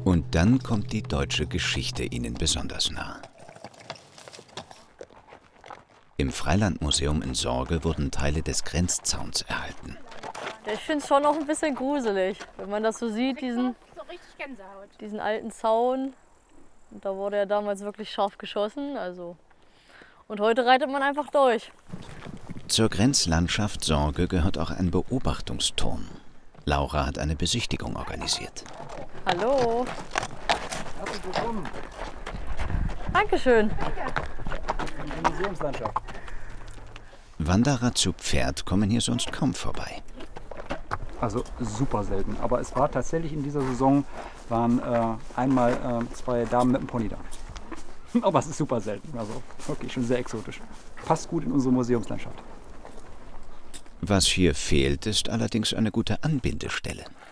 Und dann kommt die deutsche Geschichte Ihnen besonders nah. Im Freilandmuseum in Sorge wurden Teile des Grenzzauns erhalten. Ich finde es schon noch ein bisschen gruselig, wenn man das so sieht, diesen alten Zaun. Und da wurde ja damals wirklich scharf geschossen. Und heute reitet man einfach durch. Zur Grenzlandschaft Sorge gehört auch ein Beobachtungsturm. Laura hat eine Besichtigung organisiert. Hallo. Herzlich willkommen. Dankeschön. In der Museumslandschaft. Wanderer zu Pferd kommen hier sonst kaum vorbei. Also super selten. Aber es war tatsächlich in dieser Saison, waren einmal 2 Damen mit einem Pony da. Aber es ist super selten. Also wirklich schon sehr exotisch. Passt gut in unsere Museumslandschaft. Was hier fehlt, ist allerdings eine gute Anbindestelle.